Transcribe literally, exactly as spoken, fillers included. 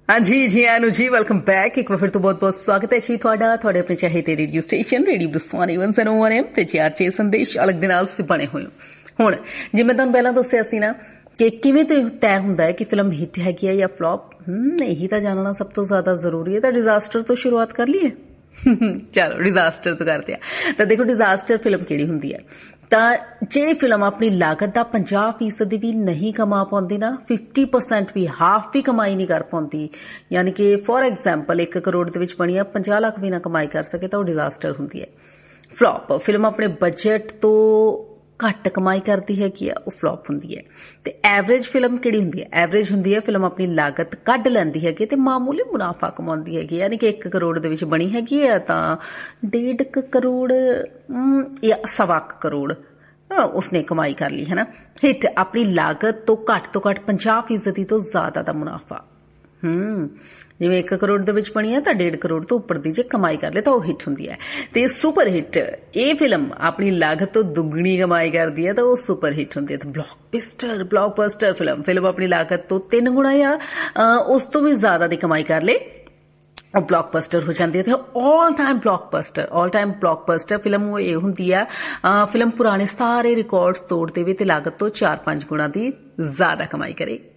हाँ जी जी आनु जी welcome back एक बार फिर तो बहुत बहुत स्वागत है जी ਤੁਹਾਡਾ ਤੁਹਾਡੇ ਆਪਣੇ ਚਾਹੇ ਤੇ ਰੇਡੀਓ ਸਟੇਸ਼ਨ ਰੇਡੀਓ ਬਰਸਵਾਨੀ ਇੱਕ ਸੌ ਇੱਕ ਐਮ ਤੇ ਚਾਰ ਛੇ ਸੰਦੇਸ਼ ਅਲੱਗ ਦੇ ਨਾਲ ਤੁਸੀਂ ਬਣੇ ਹੋਏ ਹੋ। ਹੁਣ ਜਿਵੇਂ ਤੁਹਾਨੂੰ ਪਹਿਲਾਂ ਦੱਸਿਆ ਸੀ ਨਾ ਕਿ ਕਿਵੇਂ ਤੋਂ ਤੈਅ ਹੁੰਦਾ ਹੈ ਕਿ ਫਿਲਮ ਹਿੱਟ ਹੈਗੀ ਹੈ ਜਾਂ ਫਲॉप। ਹਮ ਇਹੀ ਤਾਂ ਜਾਣਨਾ ਸਭ ਤੋਂ ਜ਼ਿਆਦਾ ਜ਼ਰੂਰੀ ਹੈ। ਤਾਂ ਡਿਜ਼ਾਸਟਰ ਤੋਂ ਸ਼ੁਰੂਆਤ ਕਰ ਲਈਏ। ਚਲੋ ਡਿਜ਼ਾਸਟਰ ਤੋਂ ਕਰਦੇ ਆ। ਤਾਂ ਦੇਖੋ ਡਿਜ਼ਾਸਟਰ ਫਿਲਮ ਕਿਹੜੀ ਹੁੰਦੀ ਹੈ ਤਾਂ ਜਿਹੜੀ ਫਿਲਮ ਆਪਣੀ ਲਾਗਤ ਦਾ ਪੰਜਾਹ ਫੀਸਦੀ ਵੀ ਨਹੀਂ ਕਮਾ ਪਾਉਂਦੀ ਨਾ ਫਿਫਟੀ ਪਰਸੈਂਟ ਵੀ ਹਾਫ ਵੀ ਕਮਾਈ ਨਹੀਂ ਕਰ ਪਾਉਂਦੀ, ਯਾਨੀ ਕਿ ਫੋਰ ਐਗਜ਼ਾਮਪਲ ਇੱਕ ਕਰੋੜ ਦੇ ਵਿੱਚ ਬਣੀ ਆ ਪੰਜਾਹ ਲੱਖ ਵੀ ਨਾ ਕਮਾਈ ਕਰ ਸਕੇ ਤਾਂ ਉਹ ਡਿਜ਼ਾਸਟਰ ਹੁੰਦੀ ਹੈ। ਫਲॉप ਫਿਲਮ ਆਪਣੇ ਬਜਟ ਤੋਂ ਘੱਟ ਕਮਾਈ ਕਰਦੀ ਹੈਗੀ ਆ ਉਹ ਫਲॉप ਹੁੰਦੀ ਹੈ। ਤੇ ਐਵਰੇਜ ਫਿਲਮ ਕਿਹੜੀ ਹੁੰਦੀ ਹੈ? ਐਵਰੇਜ ਹੁੰਦੀ ਹੈ ਫਿਲਮ ਆਪਣੀ ਲਾਗਤ ਕੱਢ ਲੈਂਦੀ ਹੈਗੀ ਤੇ ਮਾਮੂਲੀ ਮੁਨਾਫਾ ਕਮਾਉਂਦੀ ਹੈਗੀ, ਯਾਨੀ ਕਿ ਇੱਕ ਕਰੋੜ ਦੇ ਵਿੱਚ ਬਣੀ ਹੈਗੀ ਆ ਤਾਂ ਡੇਢ ਕੁ ਕਰੋੜ ਜਾਂ ਸਵਾ ਕੁ ਕਰੋੜ ਉਸਨੇ ਕਮਾਈ ਕਰ ਲਈ ਹੈ ਨਾ। ਹਿੱਟ ਆਪਣੀ ਲਾਗਤ ਤੋਂ ਘੱਟ ਤੋਂ ਘੱਟ ਪੰਜਾਹ ਫੀਸਦੀ ਤੋਂ ਜ਼ਿਆਦਾ ਦਾ ਮੁਨਾਫਾ। ਹਮ ਜਿਵੇਂ ਇੱਕ ਕਰੋੜ ਦੇ ਵਿੱਚ ਬਣੀ ਹੈ ਤਾਂ ਡੇਢ ਕਰੋੜ ਤੋਂ ਉੱਪਰ ਦੀ ਜੇ ਕਮਾਈ ਕਰ ਲੇ ਤਾਂ ਉਹ ਹਿੱਟ ਹੁੰਦੀ ਹੈ। ਤੇ ਸੁਪਰ ਹਿੱਟ ਇਹ ਫਿਲਮ ਆਪਣੀ ਲਾਗਤ ਤੋਂ ਦੁੱਗਣੀ ਕਮਾਈ ਕਰਦੀ ਹੈ ਤਾਂ ਉਹ ਸੁਪਰ ਹਿੱਟ ਹੁੰਦੀ ਹੈ। ਤੇ ਬਲੌਕਬਸਟਰ ਬਲੌਕਬਸਟਰ ਫਿਲਮ ਫਿਲਮ ਆਪਣੀ ਲਾਗਤ ਤੋਂ ਤਿੰਨ ਗੁਣਾ ਜਾਂ ਉਸ ਤੋਂ ਵੀ ਜ਼ਿਆਦਾ ਦੀ ਕਮਾਈ ਕਰ ਲੇ ਉਹ ਬਲੌਕਬਸਟਰ ਹੋ ਜਾਂਦੀ ਹੈ। ਤੇ all time blockbuster all time blockbuster film ਉਹ ਇਹ ਹੁੰਦੀ ਆ ਫਿਲਮ ਪੁਰਾਣੇ ਸਾਰੇ ਰਿਕਾਰਡ ਤੋੜ ਦੇਵੇ ਤੇ ਲਾਗਤ ਤੋਂ ਚਾਰ ਪੰਜ ਗੁਣਾ ਦੀ ਜ਼ਿਆਦਾ ਕਮਾਈ ਕਰੇ।